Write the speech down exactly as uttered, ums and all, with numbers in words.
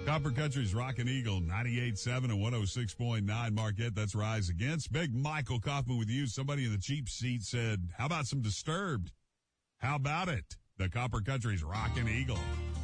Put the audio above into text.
Copper Country's Rockin' Eagle, ninety-eight point seven and one oh six point nine Marquette. That's Rise Against. Big Michael Kaufman with you. Somebody in the cheap seat said, how about some Disturbed? How about it? The Copper Country's Rockin' Eagle.